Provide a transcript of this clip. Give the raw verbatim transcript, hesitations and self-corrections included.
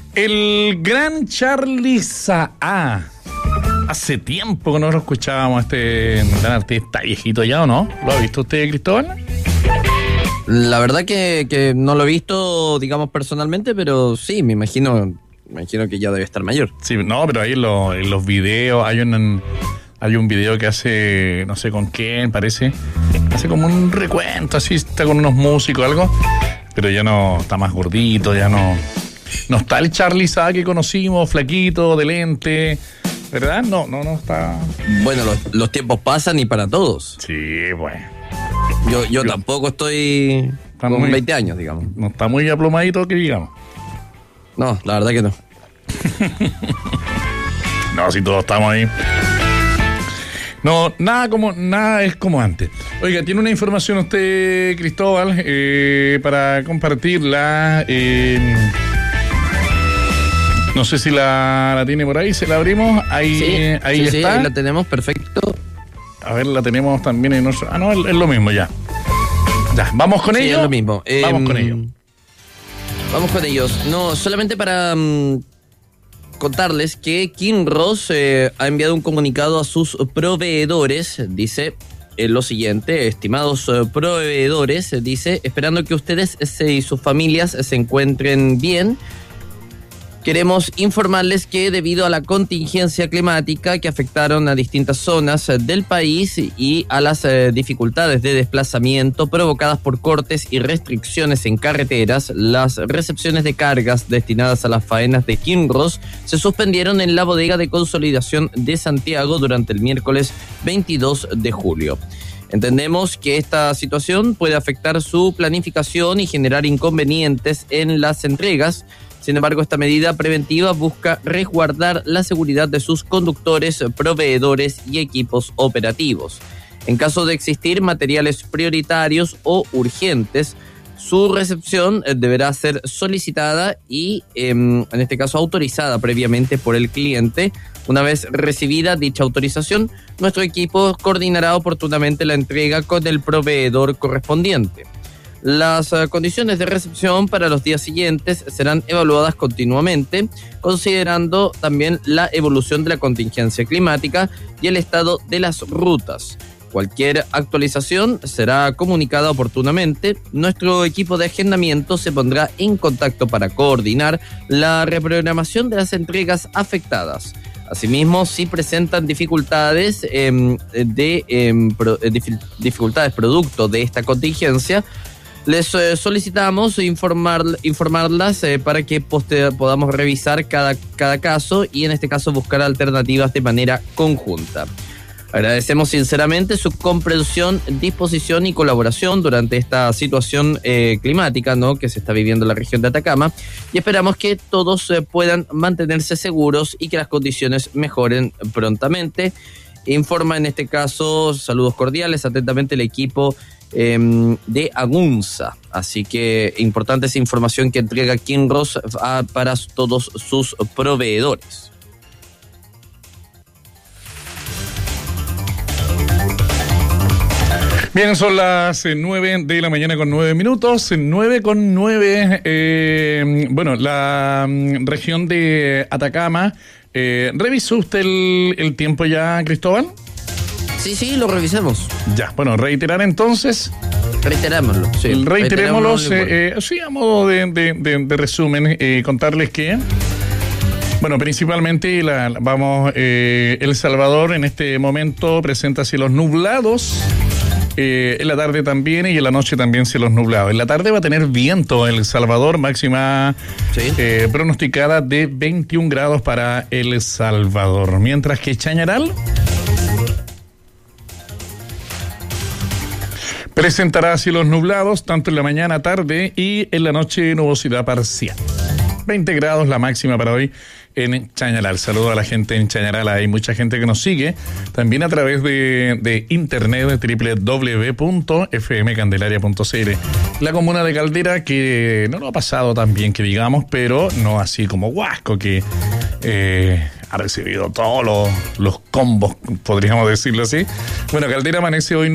El gran Charly Saá. Hace tiempo que no lo escuchábamos, este gran artista viejito ya, ¿o no? ¿Lo ha visto usted, Cristóbal? La verdad que, que no lo he visto, digamos, personalmente, pero sí, me imagino, me imagino que ya debe estar mayor. Sí, no, pero ahí en, lo, en los videos hay un, hay un video que hace, no sé con quién, parece, hace como un recuento, así, está con unos músicos o algo, pero ya no, está más gordito, ya no... No está el Charly Saá que conocimos, flaquito, de lente, ¿verdad? No, no, no está... Bueno, los, los tiempos pasan y para todos. Sí, bueno. Yo, yo, yo tampoco estoy con muy, veinte años, digamos. No está muy aplomadito que digamos. No, la verdad que no. No, si todos estamos ahí. No, nada como nada es como antes. Oiga, tiene una información usted, Cristóbal, eh, para compartirla. Eh, no sé si la, la tiene por ahí, se la abrimos. Ahí, sí, ahí sí, está. Sí, ahí la tenemos, perfecto. A ver, la tenemos también en nuestro... Ah, no, es, es lo mismo ya. Ya, vamos con sí, ellos. Es lo mismo. Vamos eh, con ellos. Vamos con ellos. No, solamente para um, contarles que Kinross eh, ha enviado un comunicado a sus proveedores. Dice eh, lo siguiente: estimados eh, proveedores, eh, dice, esperando que ustedes eh, y sus familias se encuentren bien. Queremos informarles que debido a la contingencia climática que afectaron a distintas zonas del país y a las eh, dificultades de desplazamiento provocadas por cortes y restricciones en carreteras, las recepciones de cargas destinadas a las faenas de Kinross se suspendieron en la bodega de consolidación de Santiago durante el miércoles veintidós de julio. Entendemos que esta situación puede afectar su planificación y generar inconvenientes en las entregas. Sin embargo, esta medida preventiva busca resguardar la seguridad de sus conductores, proveedores y equipos operativos. En caso de existir materiales prioritarios o urgentes, su recepción deberá ser solicitada y, eh, en este caso, autorizada previamente por el cliente. Una vez recibida dicha autorización, nuestro equipo coordinará oportunamente la entrega con el proveedor correspondiente. Las uh, condiciones de recepción para los días siguientes serán evaluadas continuamente, considerando también la evolución de la contingencia climática y el estado de las rutas. Cualquier actualización será comunicada oportunamente. Nuestro equipo de agendamiento se pondrá en contacto para coordinar la reprogramación de las entregas afectadas. Asimismo, si presentan dificultades eh, de eh, pro, eh, dificultades producto de esta contingencia, les eh, solicitamos informar, informarlas eh, para que poste, podamos revisar cada, cada caso y en este caso buscar alternativas de manera conjunta. Agradecemos sinceramente su comprensión, disposición y colaboración durante esta situación eh, climática, ¿no?, que se está viviendo en la región de Atacama, y esperamos que todos eh, puedan mantenerse seguros y que las condiciones mejoren prontamente. Informa en este caso, saludos cordiales, atentamente el equipo eh, de Agunza. Así que importante esa información que entrega Kinross a, para todos sus proveedores. Bien, son las nueve de la mañana con nueve minutos, nueve con nueve. Eh, bueno, la um, región de Atacama. Eh, ¿Revisó usted el, el tiempo ya, Cristóbal? Sí, sí, lo revisamos. Ya, bueno, reiterar entonces. Reiterámoslo, sí. Reiterémoslo, eh, eh, sí, a modo de, de, de, de resumen, eh, contarles que, bueno, principalmente la, vamos, eh, El Salvador en este momento presenta cielos nublados. Eh, en la tarde también y en la noche también cielos nublados. En la tarde va a tener viento El Salvador, máxima ¿sí? eh, pronosticada de veintiún grados para El Salvador. Mientras que Chañaral presentará cielos nublados tanto en la mañana, tarde y en la noche nubosidad parcial. veinte grados la máxima para hoy en Chañaral. Saludo a la gente en Chañaral. Hay mucha gente que nos sigue también a través de, de internet de doble u doble u doble u punto f m candelaria punto c l. La comuna de Caldera, que no lo ha pasado tan bien que digamos, pero no así como Huasco, que eh, ha recibido todos los, los combos, podríamos decirlo así. Bueno, Caldera amanece hoy